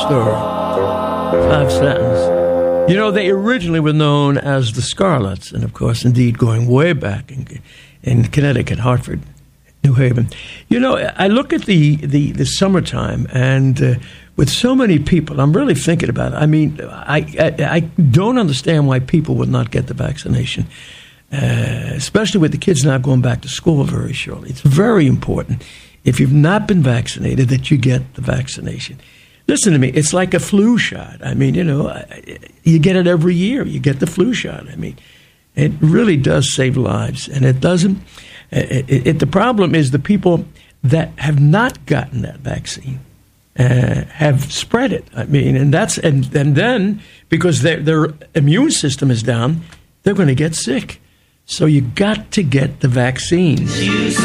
story. 5 sentences. You know, they originally were known as the Scarlets, and of course, indeed, going way back in Connecticut, Hartford, New Haven. You know, I look at the summertime, and with so many people, I'm really thinking about it. I mean, I don't understand why people would not get the vaccination, especially with the kids now going back to school very shortly. It's very important, if you've not been vaccinated, that you get the vaccination. Listen to me, it's like a flu shot. I mean, you know, you get it every year. You get the flu shot. I mean, it really does save lives, and it doesn't. The problem is the people that have not gotten that vaccine have spread it. I mean, and then because their immune system is down, they're going to get sick. So you got to get the vaccines.